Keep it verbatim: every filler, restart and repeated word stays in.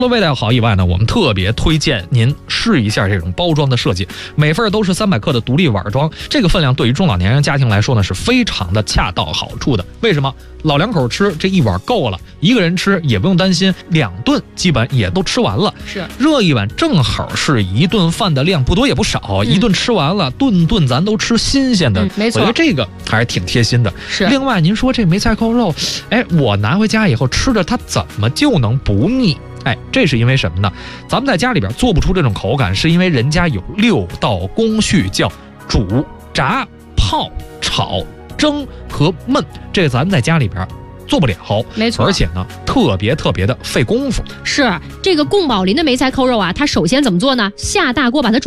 除了味道好以外呢，我们特别推荐您试一下这种包装的设计，每份都是三百克的独立碗装，这个分量对于中老年人家庭来说呢是非常的恰到好处的。为什么？老两口吃这一碗够了，一个人吃也不用担心两顿基本也都吃完了。 是热一碗正好是一顿饭的量，不多也不少，嗯、一顿吃完了，顿顿咱都吃新鲜的。 嗯、没错， 我觉得这个还是挺贴心的。 是。 另外，您说这梅菜扣肉，哎，我拿回家以后吃着它怎么就能不腻？哎，这是因为什么呢？咱们在家里边做不出这种口感，是因为人家有六道工序，叫煮、炸、泡、炒、蒸和焖，这个咱们在家里边做不了， 没错， 而且呢，特别特别的费功夫。 是这个宫保林的梅菜扣肉啊，它首先怎么做呢？下大锅把它煮。